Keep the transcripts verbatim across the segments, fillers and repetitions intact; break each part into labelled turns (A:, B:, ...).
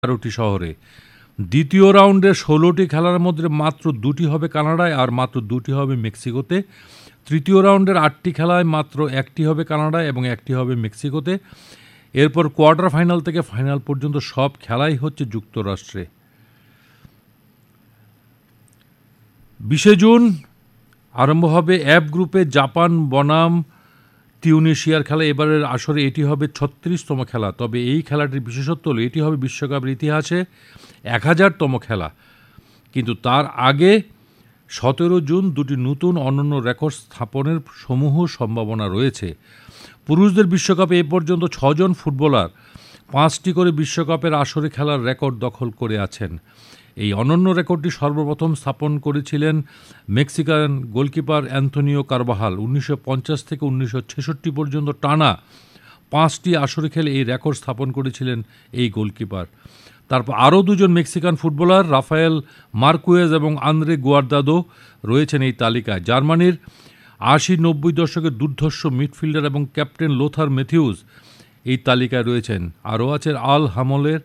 A: তেরোটি শহরে। দ্বিতীয় রাউন্ডে ষোলোটি খেলার মধ্যে মাত্র দুটি হবে কানাডায় আর মাত্র দুটি হবে মেক্সিকোতে। তৃতীয় রাউন্ডের আটটি খেলায় মাত্র একটি হবে কানাডায় এবং একটি হবে মেক্সিকোতে। এরপর কোয়ার্টার ফাইনাল থেকে ফাইনাল পর্যন্ত সব খেলাই হচ্ছে যুক্তরাষ্ট্রে। বিশে জুন আরম্ভ হবে এফ গ্রুপে জাপান বনাম তিউনিশিয়ার খেলা। এবারের আসরে এটি হবে ছত্রিশতম খেলা। তবে এই খেলাটির বিশেষত্ব হলো এটি হবে বিশ্বকাপের ইতিহাসে এক হাজারতম খেলা। কিন্তু তার আগে সতেরো জুন দুটি নতুন অনন্য রেকর্ড স্থাপনের সমূহ সম্ভাবনা রয়েছে। পুরুষদের বিশ্বকাপে এ পর্যন্ত ছজন ফুটবলার পাঁচটি করে বিশ্বকাপের আসরে খেলার রেকর্ড দখল করে আছেন। এই অনন্য রেকর্ডটি সর্বপ্রথম স্থাপন করেছিলেন মেক্সিকান গোলকিপার অ্যান্তোনিও কারবাহাল। উনিশশো পঞ্চাশ থেকে উনিশশো ছেষট্টি পর্যন্ত টানা পাঁচটি আসরে খেলে এই রেকর্ড স্থাপন করেছিলেন এই গোলকিপার। তারপর আরও দুজন মেক্সিকান ফুটবলার রাফায়েল মার্কুয়েজ এবং আন্দ্রে গুয়ার্দাদো রয়েছেন এই তালিকায়। জার্মানির আশি নব্বই দশকের দুর্ধর্ষ মিডফিল্ডার এবং ক্যাপ্টেন লোথার ম্যাথিউস এই তালিকায় রয়েছেন। আরও আছেন আল হামলের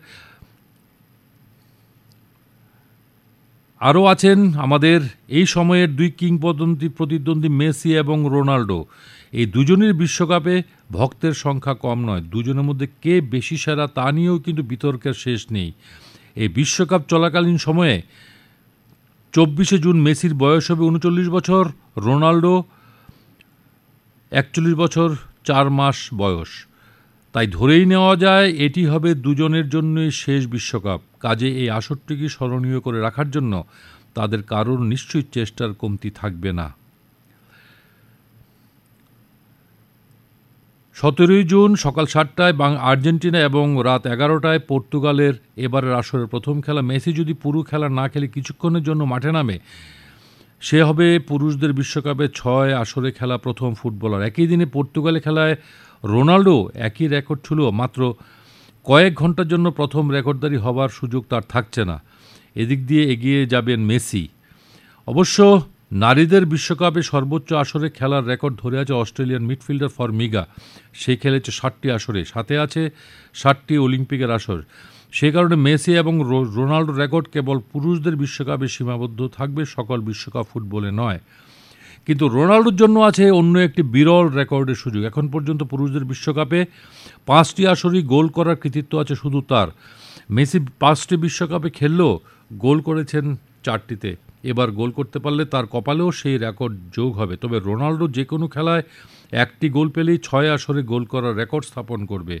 A: আরও আছেন আমাদের এই সময়ের দুই কিংবদন্তি প্রতিদ্বন্দ্বী মেসি এবং রোনাল্ডো। এই দুজনের বিশ্বকাপে ভক্তের সংখ্যা কম নয়। দুজনের মধ্যে কে বেশি সেরা তা নিয়েও কিন্তু বিতর্কের শেষ নেই। এই বিশ্বকাপ চলাকালীন সময়ে চব্বিশে জুন মেসির বয়স হবে উনচল্লিশ বছর, রোনাল্ডো একচল্লিশ বছর চার মাস বয়স। তাই ধরেই নেওয়া যায় এটি হবে দুজনের জন্যই শেষ বিশ্বকাপ। কাজে এই আসরটিকে স্মরণীয় করে রাখার জন্য তাদের কারোর নিশ্চয়ই চেষ্টার কমতি থাকবে না। সতেরোই জুন সকাল সাতটায় আর্জেন্টিনা এবং রাত এগারোটায় পর্তুগালের এবারের আসরের প্রথম খেলা। মেসি যদি পুরো খেলা না খেলে কিছুক্ষণের জন্য মাঠে নামে, সে হবে পুরুষদের বিশ্বকাপে ছয় আসরে খেলা প্রথম ফুটবলার। একই দিনে পর্তুগালে খেলায় রোনাল্ডো একই রেকর্ড ছিল, মাত্র কয়েক ঘন্টার জন্য প্রথম রেকর্ডধারী হবার সুযোগ তার থাকছে না। এদিক দিয়ে এগিয়ে যাবেন মেসি। অবশ্য নারীদের বিশ্বকাপে সর্বোচ্চ আসরে খেলার রেকর্ড ধরে আছে অস্ট্রেলিয়ান মিডফিল্ডার ফরমিগা। সে খেলেছে ষাটটি আসরে, সাথে আছে ষাটটি অলিম্পিকের আসর। সে কারণে মেসি এবং রোনাল্ডোর রেকর্ড কেবল পুরুষদের বিশ্বকাপে সীমাবদ্ধ থাকবে, সকল বিশ্বকাপ ফুটবলে নয়। কিন্তু রোনাল্ডোর জন্য আছে অন্য একটি বিরল রেকর্ডের সুযোগ। এখন পর্যন্ত পুরুষদের বিশ্বকাপে পাঁচটি আসরেই গোল করার কৃতিত্ব আছে শুধু তার। মেসি পাঁচটি বিশ্বকাপে খেললেও গোল করেছেন চারটিতে। এবার গোল করতে পারলে তার কপালেও সেই রেকর্ড যোগ হবে। তবে রোনাল্ডো যে কোনো খেলায় একটি গোল পেলেই ছয় আসরে গোল করার রেকর্ড স্থাপন করবে।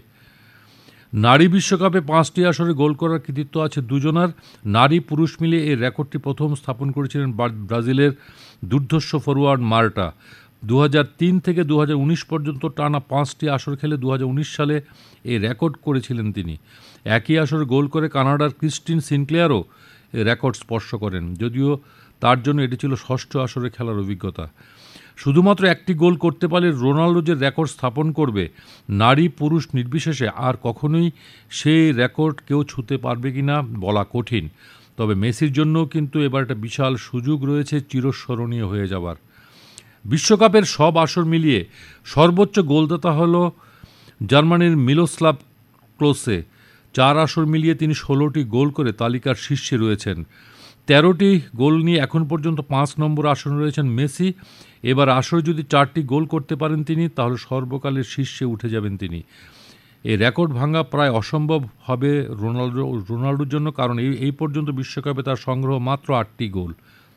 A: নারী বিশ্বকাপে পাঁচটি আসরে গোল করার কৃতিত্ব আছে দুজনার। নারী পুরুষ মিলে এই রেকর্ডটি প্রথম স্থাপন করেছিলেন ব্রাজিলের দুর্ধর্ষ ফরোয়ার্ড মার্টা। দু হাজার তিন থেকে দু হাজার উনিশ পর্যন্ত টানা পাঁচটি আসর খেলে দু হাজার উনিশ সালে এই রেকর্ড করেছিলেন তিনি। একই আসরে গোল করে কানাডার ক্রিস্টিন সিনক্লেয়ারও এই রেকর্ড স্পর্শ করেন, যদিও তার জন্য এটি ছিল ষষ্ঠ আসরে খেলার অভিজ্ঞতা। শুধুমাত্র একটি গোল করতে পারলে রোনাল্ডো যে রেকর্ড স্থাপন করবে নারী পুরুষ নির্বিশেষে, আর কখনোই সেই রেকর্ড কেউ ছুঁতে পারবে কি না বলা কঠিন। তবে মেসির জন্যও কিন্তু এবার একটা বিশাল সুযোগ রয়েছে চিরস্মরণীয় হয়ে যাবার। বিশ্বকাপের সব আসর মিলিয়ে সর্বোচ্চ গোলদাতা হল জার্মানির মিলোস্লাভ ক্লোসে। চার আসর মিলিয়ে তিনি ষোলোটি গোল করে তালিকার শীর্ষে রয়েছেন। তেরোটি গোল নিয়ে এখন পর্যন্ত পাঁচ নম্বর আসনে রয়েছেন মেসি। এবার আসরে যদি চারটি গোল করতে পারেন তিনি, তাহলে সর্বকালের শীর্ষে উঠে যাবেন তিনি। এই রেকর্ড ভাঙা প্রায় অসম্ভব হবে রোনাল্ডো রোনাল্ডোর জন্য, কারণ এই এই পর্যন্ত বিশ্বকাপে তার সংগ্রহ মাত্র আটটি গোল।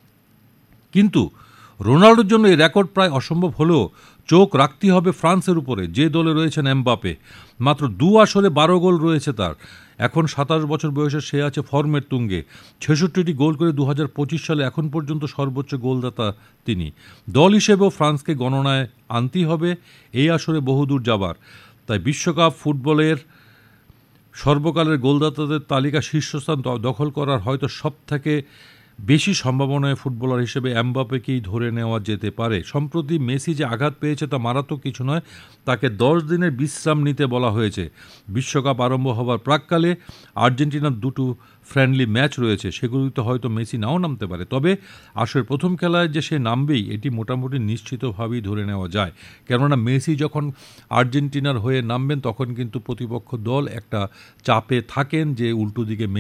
A: কিন্তু রোনাল্ডোর জন্য এই রেকর্ড প্রায় অসম্ভব হলেও চোখ রাখতে হবে ফ্রান্সের উপরে, যে দলে রয়েছেন এমবাপে। মাত্র দু আসরে বারো গোল রয়েছে তার। এখন সাতাশ বছর বয়সে সে আছে ফর্মের তুঙ্গে। ছেষট্টিটি গোল করে দু হাজার পঁচিশ সালে এখন পর্যন্ত সর্বোচ্চ গোলদাতা তিনি। দল হিসেবেও ফ্রান্সকে গণনায় আনতেই হবে এই আসরে বহুদূর যাবার। তাই বিশ্বকাপ ফুটবলের সর্বকালের গোলদাতাদের তালিকা শীর্ষস্থান দখল করার হয়তো সব থেকে বেশি সম্ভাবনায় ফুটবলার হিসেবে এমবাপ্পেকেই ধরে নেওয়া যেতে পারে। সম্প্রতি মেসি যে আঘাত পেয়েছে তা মারাত্মক কিছু নয়, তাকে দশ দিনের বিশ্রাম নিতে বলা হয়েছে। বিশ্বকাপ আরম্ভ হবার প্রাক্কালে আর্জেন্টিনার দুটো ফ্রেন্ডলি ম্যাচ রয়েছে, সেগুলিতে হয়তো মেসি নাও নামতে পারে। তবে আসলে প্রথম খেলায় যে সে নামবেই এটি মোটামুটি নিশ্চিতভাবেই ধরে নেওয়া যায়, কেননা মেসি যখন আর্জেন্টিনার হয়ে নামবেন তখন কিন্তু প্রতিপক্ষ দল একটা চাপে থাকেন যে উল্টো দিকে